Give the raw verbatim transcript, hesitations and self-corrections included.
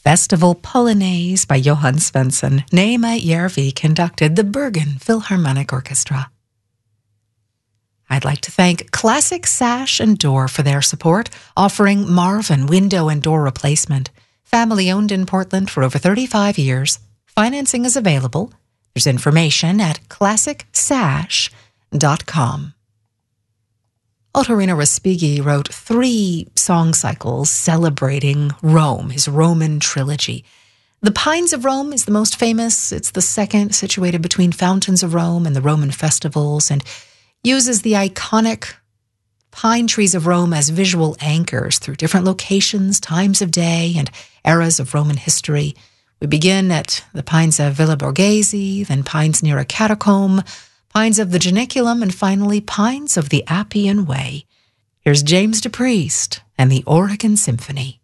Festival Polonaise by Johann Svensson. Nema Järvi conducted the Bergen Philharmonic Orchestra. I'd like to thank Classic Sash and Door for their support, offering Marvin window and door replacement. Family owned in Portland for over thirty-five years. Financing is available. There's information at classic sash dot com. Ottorino Respighi wrote three song cycles celebrating Rome, his Roman trilogy. The Pines of Rome is the most famous. It's the second, situated between Fountains of Rome and the Roman festivals, and uses the iconic pine trees of Rome as visual anchors through different locations, times of day, and eras of Roman history. We begin at the pines of Villa Borghese, then pines near a catacomb, pines of the Janiculum, and finally pines of the Appian Way. Here's James DePriest and the Oregon Symphony.